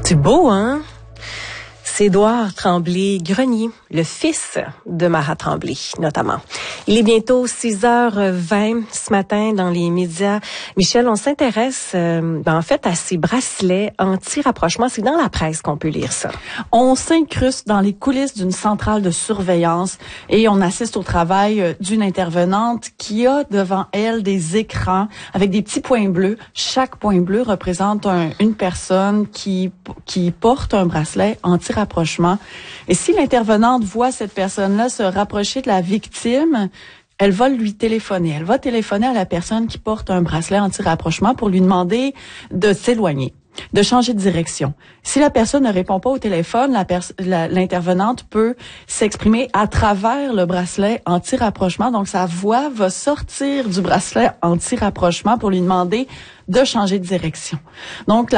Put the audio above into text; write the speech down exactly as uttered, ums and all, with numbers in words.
C'est beau, hein? C'est Édouard Tremblay-Grenier, le fils de Marat Tremblay, notamment. Il est bientôt six heures vingt ce matin dans les médias. Michel, on s'intéresse euh, en fait à ces bracelets anti-rapprochement. C'est dans la presse qu'on peut lire ça. On s'incruste dans les coulisses d'une centrale de surveillance et on assiste au travail d'une intervenante qui a devant elle des écrans avec des petits points bleus. Chaque point bleu représente un, une personne qui, qui porte un bracelet anti-rapprochement. Rapprochement. Et si l'intervenante voit cette personne-là se rapprocher de la victime, elle va lui téléphoner. Elle va téléphoner à la personne qui porte un bracelet anti-rapprochement pour lui demander de s'éloigner, de changer de direction. Si la personne ne répond pas au téléphone, la pers- la, l'intervenante peut s'exprimer à travers le bracelet anti-rapprochement. Donc, sa voix va sortir du bracelet anti-rapprochement pour lui demander de changer de direction. Donc,